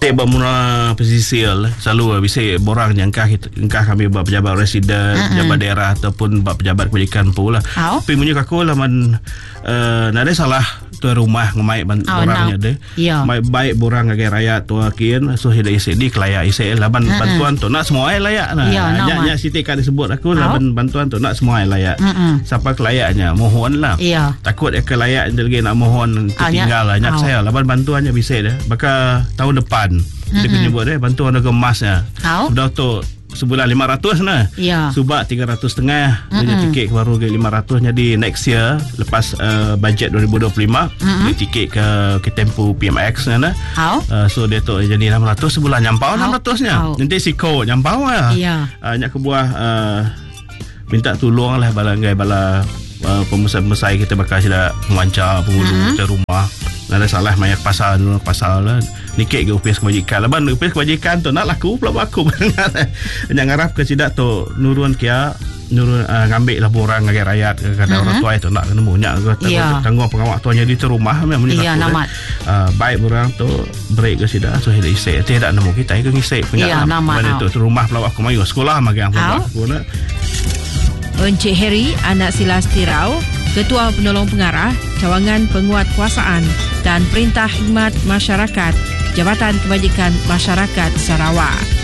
Tiap bermula pesisir selalu bisa borang jangkah kami buat pejabat residen, pejabat daerah ataupun buat pejabat kebajikan pula. Tapi punya aku lah nada salah tuan rumah ngemai borangnya deh. Mai baik borang agak rakyat tu akin so hida isi di kelaya isi laban bantuan tu nak semua layak nah. Nya siti kan disebut aku laban bantuan tu nak semua layak. Siapa kelayaknya mohon lah. Takut kelayak lagi nak mohon tertinggal lah nyak saya laban bantuannya bisa dah. Bakal tahun depan dia menyebut bantuan harga emasnya. Sudah tu sebulan 500 nah. Subak 300.5 dia tiket baru ke 500 jadi next year lepas bajet 2025 dia tiket ke Tempo PMX nah. So dia tu jadi 600 sebulan nyampau 600 nya. Nanti siko nyampau lah. Nyak kebuah minta tolong lah bala pemusai kita bakal sila memancar penghulu ke rumah. Ada salah banyak pasal lah nikik ke UPS kebajikan laban UPS kebajikan tu nak laku pula aku yang ngarap ke sidak tu nurun ngambil lah borang agak rakyat kadang orang tua itu nak kena munyak tanggung pengawak tuanya di rumah memang baik borang tu break ke sidak so hida isik tidak nemu kita ke ngisik punya nama itu rumah pelawak aku mayu sekolah magang pelawak aku nak Encik Heri Anak Silasti Rau, Ketua Penolong Pengarah Cawangan Penguatkuasaan dan Perintah Khidmat Masyarakat Jabatan Kebajikan Masyarakat Sarawak.